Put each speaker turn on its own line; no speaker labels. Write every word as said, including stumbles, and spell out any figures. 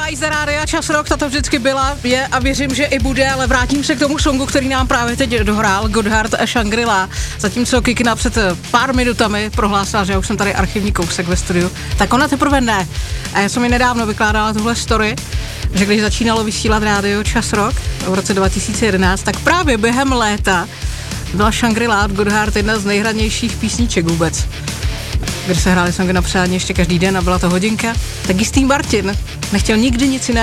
Device za rádia Čas Rock, tato vždycky byla, je a věřím, že i bude, ale vrátím se k tomu songu, který nám právě teď dohrál, Godhard a Shangri-La. Zatímco Kikina před pár minutami prohlásila, že já už jsem tady archivní kousek ve studiu, tak ona teprve ne. A já jsem mi nedávno vykládala tuhle story, že když začínalo vysílat rádio Čas Rock v roce dva tisíce jedenáct, tak právě během léta byla Shangri-La od Godhard jedna z nejhranějších písniček vůbec. Když se hráli songy na přání ještě každý den a byla to hodinka, tak jistý Martin nechtěl nikdy nic jiného